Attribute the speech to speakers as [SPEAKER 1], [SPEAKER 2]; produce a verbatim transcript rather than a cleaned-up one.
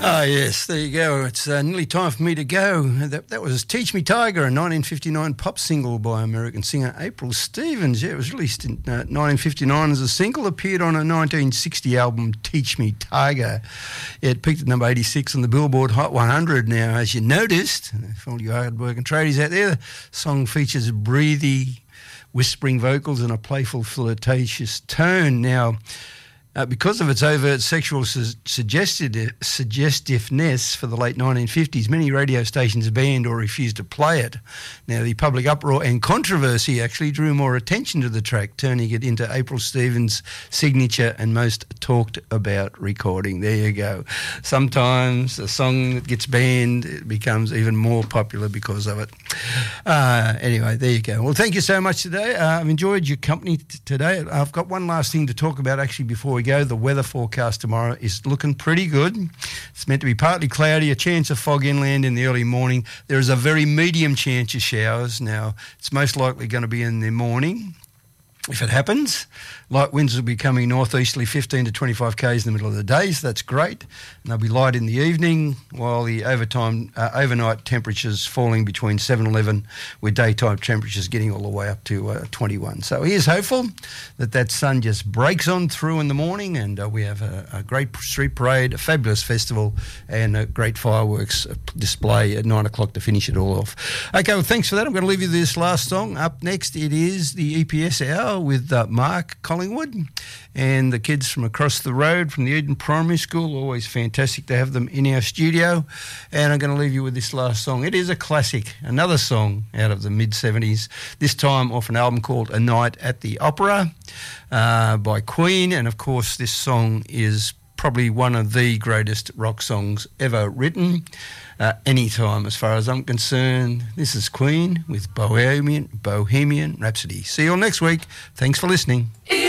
[SPEAKER 1] Ah, yes, there you go. It's uh, nearly time for me to go. That, that was Teach Me Tiger, a nineteen fifty-nine pop single by American singer April Stevens. Yeah, it was released in uh, nineteen fifty-nine as a single, appeared on a nineteen sixty album, Teach Me Tiger. It peaked at number eighty-six on the Billboard Hot one hundred. Now, as you noticed, for all you hard-working tradies out there, the song features breathy, whispering vocals and a playful, flirtatious tone. Now, Uh, because of its overt sexual su- suggestive, suggestiveness for the late nineteen fifties, many radio stations banned or refused to play it. Now, the public uproar and controversy actually drew more attention to the track, turning it into April Stevens' signature and most talked about recording. There you go. Sometimes a song that gets banned, it becomes even more popular because of it. Uh, anyway, there you go. Well, thank you so much today. Uh, I've enjoyed your company t- today. I've got one last thing to talk about actually before we go. The weather forecast tomorrow is looking pretty good. It's meant to be partly cloudy, a chance of fog inland in the early morning. There is a very medium chance of showers. Now, it's most likely going to be in the morning. If it happens, light winds will be coming northeasterly fifteen to twenty-five k's in the middle of the day, so that's great. And they'll be light in the evening, while the overtime, uh, overnight temperatures falling between seven and eleven, with daytime temperatures getting all the way up to uh, twenty-one. So here's hopeful that that sun just breaks on through in the morning, and uh, we have a, a great street parade, a fabulous festival, and a great fireworks display at nine o'clock to finish it all off. Okay, well, thanks for that. I'm going to leave you this last song. Up next, it is the E P S Hour with uh, Mark Collingwood and the kids from across the road from the Eden Primary School. Always fantastic to have them in our studio. And I'm going to leave you with this last song. It is a classic, another song out of the mid-seventies, this time off an album called A Night at the Opera uh, by Queen. And, of course, this song is probably one of the greatest rock songs ever written. Uh, anytime, as far as I'm concerned. This is Queen with Bohemian Bohemian Rhapsody. See you all next week. Thanks for listening.